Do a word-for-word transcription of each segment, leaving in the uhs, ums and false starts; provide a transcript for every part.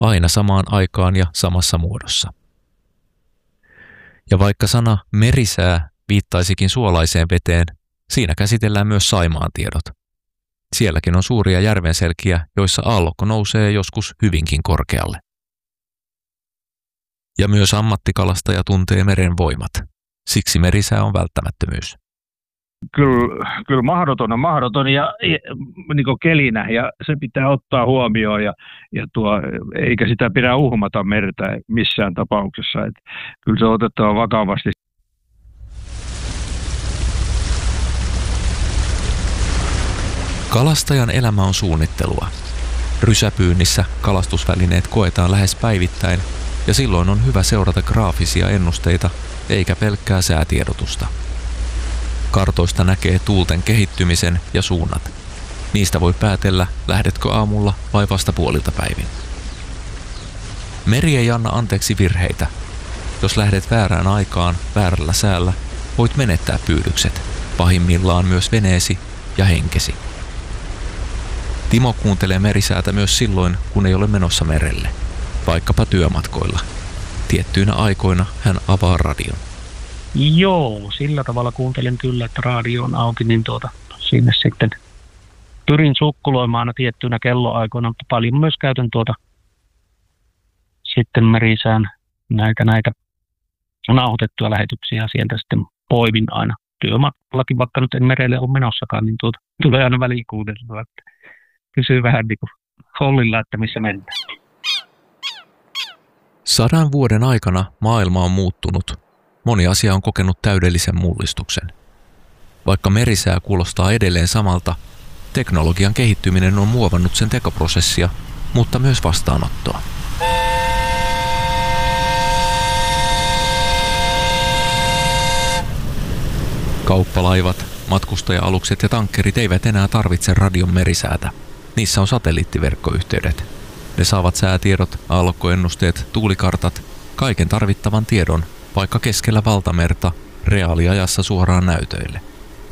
aina samaan aikaan ja samassa muodossa. Ja vaikka sana merisää viittaisikin suolaiseen veteen, siinä käsitellään myös Saimaan tiedot. Sielläkin on suuria järvenselkiä, joissa aallokko nousee joskus hyvinkin korkealle. Ja myös ammattikalastaja tuntee meren voimat. Siksi merisää on välttämättömyys. Kyllä, kyllä mahdoton on mahdoton ja, ja niin kuin kelinä, ja se pitää ottaa huomioon, ja, ja tuo, eikä sitä pidä uhmata merta missään tapauksessa. Et kyllä se otetaan vakavasti. Kalastajan elämä on suunnittelua. Rysäpyynnissä kalastusvälineet koetaan lähes päivittäin, ja silloin on hyvä seurata graafisia ennusteita eikä pelkkää säätiedotusta. Kartoista näkee tuulten kehittymisen ja suunnat. Niistä voi päätellä, lähdetkö aamulla vai vasta puolilta päivin. Meri ei anna anteeksi virheitä. Jos lähdet väärään aikaan, väärällä säällä, voit menettää pyydykset, pahimmillaan myös veneesi ja henkesi. Timo kuuntelee merisäätä myös silloin, kun ei ole menossa merelle, vaikkapa työmatkoilla. Tiettyinä aikoina hän avaa radion. Joo, sillä tavalla kuuntelen kyllä, että radio on auki, niin tuota, sinne sitten pyrin sukkuloimaan aina tiettyinä kelloaikoina, mutta paljon myös käytän tuota sitten merisään näitä, näitä nauhoitettuja lähetyksiä, sieltä sitten poimin aina työmatkallakin, vaikka nyt en merelle ole menossakaan, niin tuota, tulee aina väliin kuunneltua, että pysyy vähän niin kuin hollilla, että missä mennään. Sadan vuoden aikana maailma on muuttunut. Moni asia on kokenut täydellisen mullistuksen. Vaikka merisää kuulostaa edelleen samalta, teknologian kehittyminen on muovannut sen tekoprosessia, mutta myös vastaanottoa. Kauppalaivat, matkustaja-alukset ja tankkerit eivät enää tarvitse radion merisäätä. Niissä on satelliittiverkkoyhteydet. Ne saavat säätiedot, aallokkoennusteet, tuulikartat, kaiken tarvittavan tiedon, vaikka keskellä valtamerta, reaaliajassa suoraan näytöille.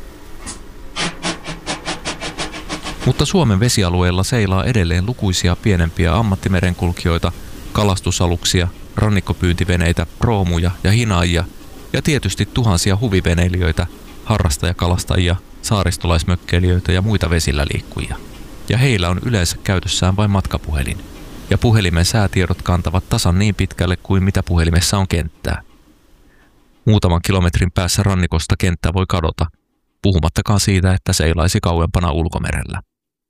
Mutta Suomen vesialueella seilaa edelleen lukuisia pienempiä ammattimerenkulkijoita, kalastusaluksia, rannikkopyyntiveneitä, proomuja ja hinaajia ja tietysti tuhansia huviveneilijöitä, harrastajakalastajia, saaristolaismökkeilijöitä ja muita vesillä liikkujia. Ja heillä on yleensä käytössään vain matkapuhelin. Ja puhelimen säätiedot kantavat tasan niin pitkälle kuin mitä puhelimessa on kenttää. Muutaman kilometrin päässä rannikosta kenttä voi kadota, puhumattakaan siitä, että seilaisi kauempana ulkomerellä.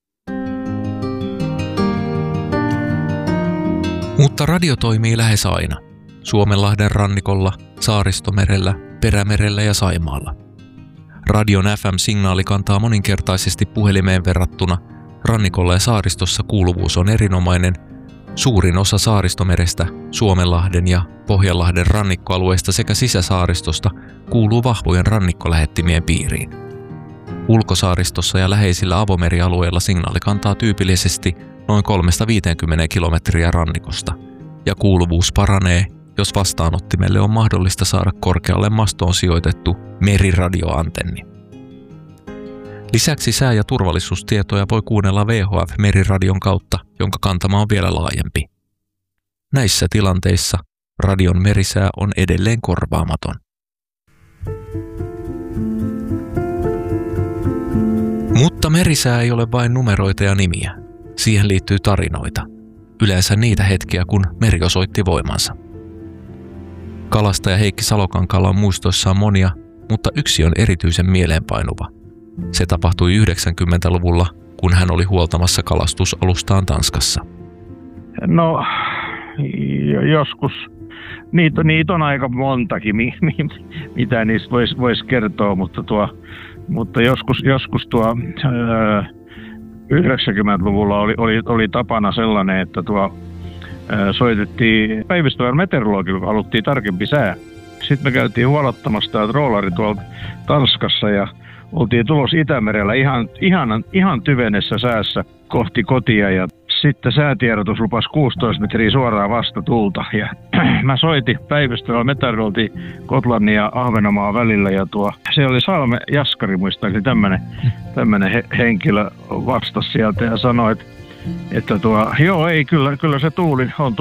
Mutta radio toimii lähes aina. Suomenlahden rannikolla, Saaristomerellä, Perämerellä ja Saimaalla. Radion F M-signaali kantaa moninkertaisesti puhelimeen verrattuna. Rannikolla ja saaristossa kuuluvuus on erinomainen. Suurin osa Saaristomerestä, Suomenlahden ja Pohjanlahden rannikkoalueista sekä sisäsaaristosta kuuluu vahvojen rannikkolähettimien piiriin. Ulkosaaristossa ja läheisillä avomerialueilla signaali kantaa tyypillisesti noin kolmesta viiteenkymmeneen kilometriä rannikosta, ja kuuluvuus paranee, jos vastaanottimelle on mahdollista saada korkealle mastoon sijoitettu meriradioantenni. Lisäksi sää- ja turvallisuustietoja voi kuunnella V H F-meriradion kautta, jonka kantama on vielä laajempi. Näissä tilanteissa radion merisää on edelleen korvaamaton. Mutta merisää ei ole vain numeroita ja nimiä. Siihen liittyy tarinoita. Yleensä niitä hetkiä, kun meri osoitti voimansa. Kalastaja Heikki Salokankaalla on muistoissaan monia, mutta yksi on erityisen mieleenpainuva. Se tapahtui yhdeksänkymmentäluvulla, kun hän oli huoltamassa kalastusalustaan Tanskassa. No, joskus. Niitä, niitä on aika montakin, mi, mi, mitä niistä voisi vois kertoa, mutta, tuo, mutta joskus, joskus tuo ää, yhdeksänkymmentäluvulla oli, oli, oli tapana sellainen, että tuo, ää, soitettiin päivystävän meteorologille, kun haluttiin tarkempi sää. Sitten me käytiin huolottamassa tämä troolari tuolta Tanskassa ja oltiin tulossa Itämerellä ihan, ihan, ihan tyvenessä säässä kohti kotia ja sitten säätiedotus lupasi kuusitoista metriä suoraan vastatuulta. Ja mä soitin päivystävällä meteorologilla Gotlannin ja Ahvenanmaan välillä ja tuo, se oli Salme Jaskari muistaakseni tämmönen, tämmönen he, henkilö vastasi sieltä ja sanoi, että että tuo, joo ei, kyllä, kyllä se tuuli on